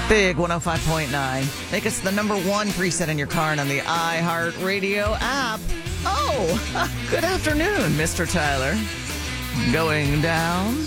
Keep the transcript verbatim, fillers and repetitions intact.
Big one oh five point nine. Make us the number one preset in your car and on the iHeartRadio app. Oh, good afternoon, Mister Tyler. Going down.